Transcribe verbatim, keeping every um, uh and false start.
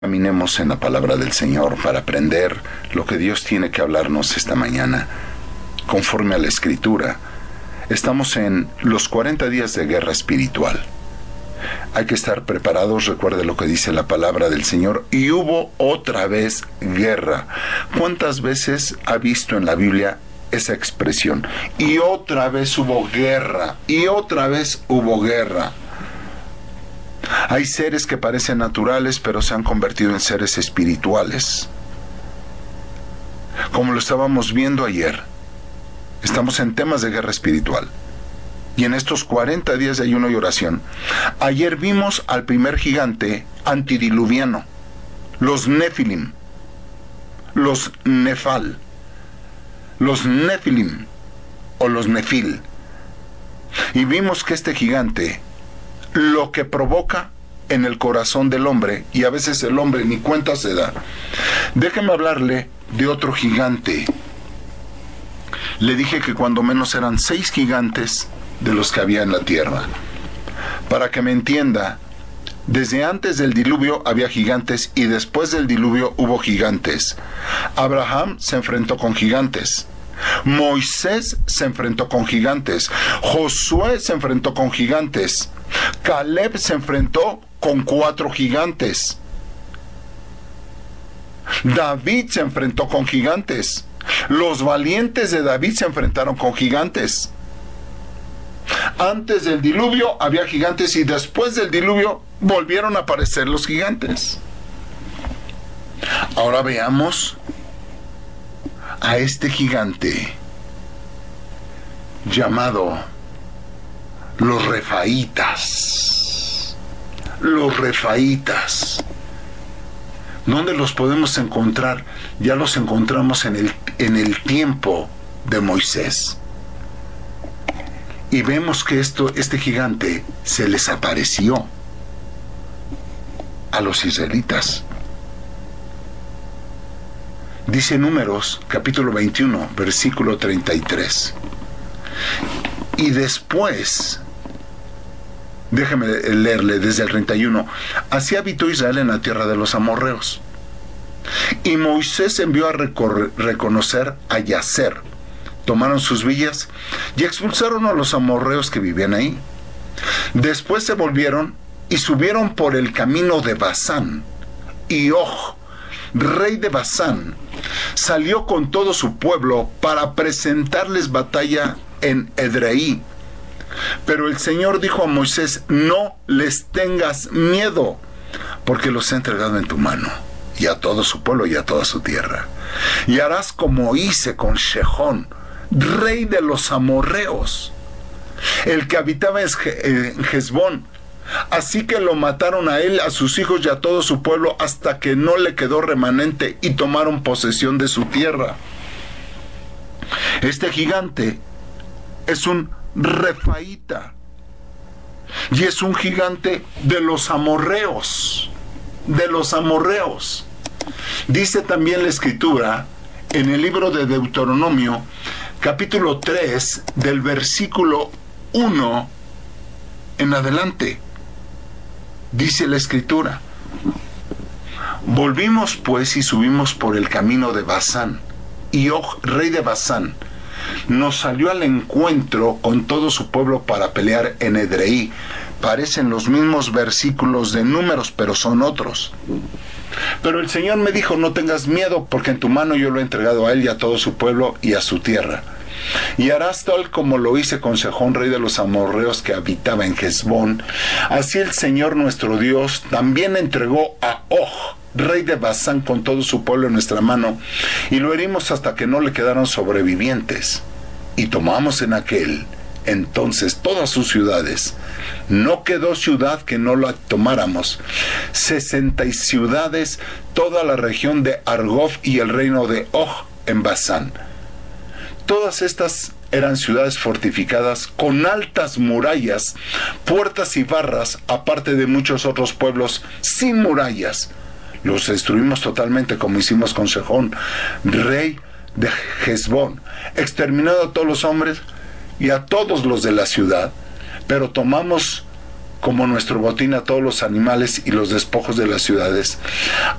Caminemos en la palabra del Señor para aprender lo que Dios tiene que hablarnos esta mañana. Conforme a la Escritura, estamos en los cuarenta días de guerra espiritual. Hay que estar preparados, recuerde lo que dice la palabra del Señor. Y hubo otra vez guerra. ¿Cuántas veces ha visto en la Biblia esa expresión? Y otra vez hubo guerra, y otra vez hubo guerra. Hay seres que parecen naturales, pero se han convertido en seres espirituales. Como lo estábamos viendo ayer, estamos en temas de guerra espiritual. Y en estos cuarenta días de ayuno y oración, ayer vimos al primer gigante antidiluviano, los Nefilim, los Nefal, los Nefilim o los Nefil. Y vimos que este gigante, lo que provoca en el corazón del hombre, y a veces el hombre ni cuenta se da. Déjeme hablarle de otro gigante. Le dije que cuando menos eran seis gigantes de los que había en la tierra. Para que me entienda, desde antes del diluvio había gigantes y después del diluvio hubo gigantes. Abraham se enfrentó con gigantes. Moisés se enfrentó con gigantes. Josué se enfrentó con gigantes. Caleb se enfrentó con cuatro gigantes. David se enfrentó con gigantes. Los valientes de David se enfrentaron con gigantes. Antes del diluvio había gigantes y después del diluvio volvieron a aparecer los gigantes. Ahora veamos a este gigante llamado los Refaítas. Los Refaítas. ¿Dónde los podemos encontrar? Ya los encontramos en el, en el tiempo de Moisés. Y vemos que esto, este gigante se les apareció a los israelitas. Dice Números, capítulo veintiuno, versículo treinta y tres. Y después, déjeme leerle desde el treinta y uno. Así habitó Israel en la tierra de los amorreos. Y Moisés envió a recorrer, reconocer a Yacer. Tomaron sus villas y expulsaron a los amorreos que vivían ahí. Después se volvieron y subieron por el camino de Basán. Y Og, rey de Basán, salió con todo su pueblo para presentarles batalla en Edrei. Pero el Señor dijo a Moisés: no les tengas miedo, porque los he entregado en tu mano, y a todo su pueblo y a toda su tierra. Y harás como hice con Sejón, rey de los amorreos, el que habitaba en Hesbón. Así que lo mataron a él, a sus hijos y a todo su pueblo, hasta que no le quedó remanente, y tomaron posesión de su tierra. Este gigante es un refaíta y es un gigante de los amorreos, de los amorreos. Dice también la Escritura en el libro de Deuteronomio, capítulo tres, del versículo uno en adelante. Dice la Escritura: volvimos pues y subimos por el camino de Basán, y Og, rey de Basán, nos salió al encuentro con todo su pueblo para pelear en Edrei. Parecen los mismos versículos de Números, pero son otros. Pero el Señor me dijo: no tengas miedo, porque en tu mano yo lo he entregado a él y a todo su pueblo y a su tierra. Y harás tal como lo hice con Sejón, rey de los amorreos, que habitaba en Hesbón. Así el Señor nuestro Dios también entregó a Og, rey de Basán, con todo su pueblo en nuestra mano, y lo herimos hasta que no le quedaron sobrevivientes. Y tomamos en aquel entonces todas sus ciudades. No quedó ciudad que no la tomáramos. Sesenta y ciudades, toda la región de Argob y el reino de Og en Basán. Todas estas eran ciudades fortificadas con altas murallas, puertas y barras, aparte de muchos otros pueblos sin murallas. Los destruimos totalmente, como hicimos con Sejón, rey de Hesbón, exterminando a todos los hombres y a todos los de la ciudad. Pero tomamos como nuestro botín a todos los animales y los despojos de las ciudades.